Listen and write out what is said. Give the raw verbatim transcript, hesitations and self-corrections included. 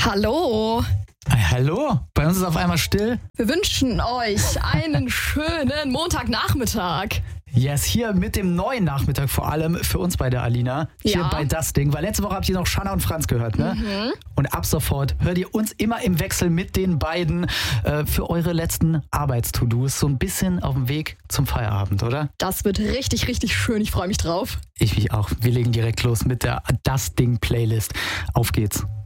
Hallo. Hey, hallo, bei uns ist auf einmal still. Wir wünschen euch einen schönen Montagnachmittag. Yes, hier mit dem neuen Nachmittag vor allem für uns bei der Alina. Hier Ja. bei Das Ding, weil letzte Woche habt ihr noch Shanna und Franz gehört, ne? Mhm. Und ab sofort hört ihr uns immer im Wechsel mit den beiden äh, für eure letzten Arbeits-To-Dos so ein bisschen auf dem Weg zum Feierabend, oder? Das wird richtig, richtig schön. Ich freue mich drauf. Ich mich auch. Wir legen direkt los mit der Das Ding Playlist. Auf geht's.